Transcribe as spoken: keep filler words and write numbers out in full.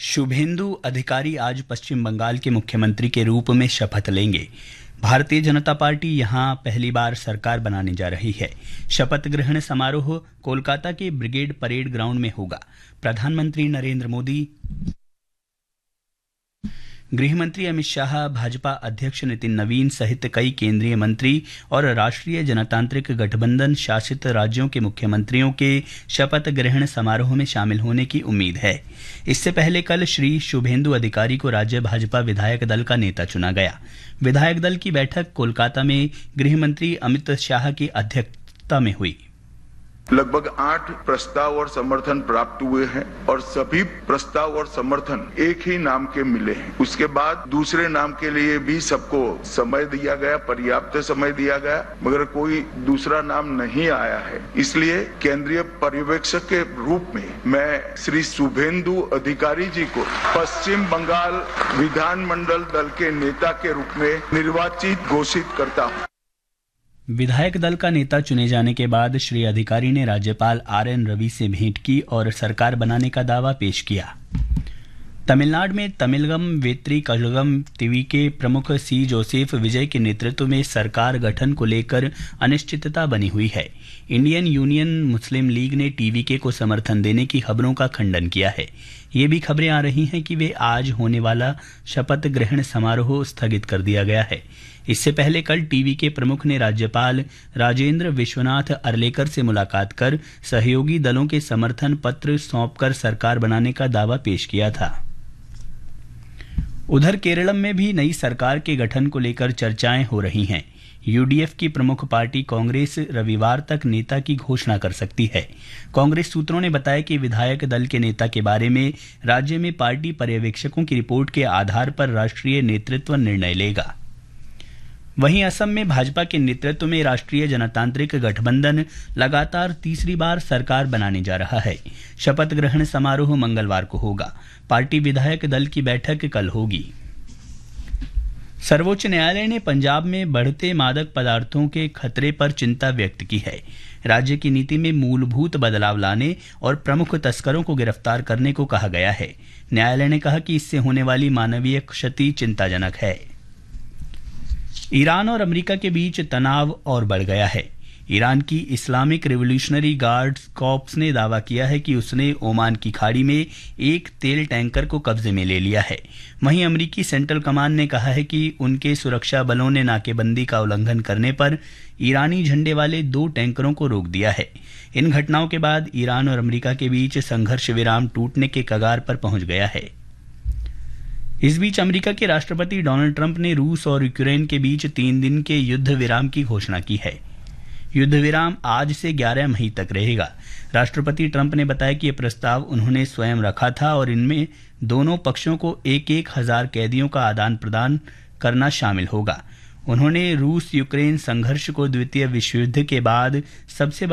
शुभेंदु अधिकारी आज पश्चिम बंगाल के मुख्यमंत्री के रूप में शपथ लेंगे। भारतीय जनता पार्टी यहां पहली बार सरकार बनाने जा रही है। शपथ ग्रहण समारोह कोलकाता के ब्रिगेड परेड ग्राउंड में होगा। प्रधानमंत्री नरेंद्र मोदी, गृहमंत्री अमित शाह, भाजपा अध्यक्ष नितिन नवीन सहित कई केंद्रीय मंत्री और राष्ट्रीय जनतांत्रिक गठबंधन शासित राज्यों के मुख्यमंत्रियों के शपथ ग्रहण समारोह में शामिल होने की उम्मीद है। इससे पहले कल श्री शुभेंदु अधिकारी को राज्य भाजपा विधायक दल का नेता चुना गया। विधायक दल की बैठक कोलकाता में गृहमंत्री अमित शाह की अध्यक्षता में हुई। लगभग आठ प्रस्ताव और समर्थन प्राप्त हुए हैं और सभी प्रस्ताव और समर्थन एक ही नाम के मिले हैं। उसके बाद दूसरे नाम के लिए भी सबको समय दिया गया, पर्याप्त समय दिया गया, मगर कोई दूसरा नाम नहीं आया है। इसलिए केंद्रीय पर्यवेक्षक के रूप में मैं श्री शुभेंदु अधिकारी जी को पश्चिम बंगाल विधानमंडल दल के नेता के रूप में निर्वाचित घोषित करता हूँ। विधायक दल का नेता चुने जाने के बाद श्री अधिकारी ने राज्यपाल आर एन रवि से भेंट की और सरकार बनाने का दावा पेश किया। तमिलनाडु में तमिलगम वेत्री कलगम टीवी के प्रमुख सी जोसेफ विजय के नेतृत्व में सरकार गठन को लेकर अनिश्चितता बनी हुई है। इंडियन यूनियन मुस्लिम लीग ने टीवीके को समर्थन देने की खबरों का खंडन किया है। ये भी खबरें आ रही हैं कि वे आज होने वाला शपथ ग्रहण समारोह स्थगित कर दिया गया है। इससे पहले कल टीवीके प्रमुख ने राज्यपाल राजेंद्र विश्वनाथ अर्लेकर से मुलाकात कर सहयोगी दलों के समर्थन पत्र सौंपकर सरकार बनाने का दावा पेश किया था। उधर केरलम में भी नई सरकार के गठन को लेकर चर्चाएं हो रही हैं। यूडीएफ की प्रमुख पार्टी कांग्रेस रविवार तक नेता की घोषणा कर सकती है। कांग्रेस सूत्रों ने बताया कि विधायक दल के नेता के बारे में राज्य में पार्टी पर्यवेक्षकों की रिपोर्ट के आधार पर राष्ट्रीय नेतृत्व निर्णय लेगा। वहीं असम में भाजपा के नेतृत्व में राष्ट्रीय जनतांत्रिक गठबंधन लगातार तीसरी बार सरकार बनाने जा रहा है। शपथ ग्रहण समारोह मंगलवार को होगा। पार्टी विधायक दल की बैठक कल होगी। सर्वोच्च न्यायालय ने पंजाब में बढ़ते मादक पदार्थों के खतरे पर चिंता व्यक्त की है। राज्य की नीति में मूलभूत बदलाव लाने और प्रमुख तस्करों को गिरफ्तार करने को कहा गया है। न्यायालय ने कहा कि इससे होने वाली मानवीय क्षति चिंताजनक है। ईरान और अमेरिका के बीच तनाव और बढ़ गया है। ईरान की इस्लामिक रिवॉल्यूशनरी गार्ड्स कॉर्प्स ने दावा किया है कि उसने ओमान की खाड़ी में एक तेल टैंकर को कब्जे में ले लिया है। वहीं अमेरिकी सेंट्रल कमांड ने कहा है कि उनके सुरक्षा बलों ने नाकेबंदी का उल्लंघन करने पर ईरानी झंडे वाले दो टैंकरों को रोक दिया है। इन घटनाओं के बाद ईरान और अमेरिका के बीच संघर्ष विराम टूटने के कगार पर पहुंच गया है। इस बीच अमेरिका के राष्ट्रपति डोनाल्ड ट्रंप ने रूस और यूक्रेन के बीच तीन दिन के युद्ध विराम की घोषणा की है। युद्ध विराम आज से ग्यारह मई तक रहेगा। राष्ट्रपति ट्रंप ने बताया कि यह प्रस्ताव उन्होंने स्वयं रखा था और इनमें दोनों पक्षों को एक एक हजार कैदियों का आदान प्रदान करना शामिल होगा। उन्होंने रूस यूक्रेन संघर्ष को द्वितीय विश्व युद्ध के बाद सबसे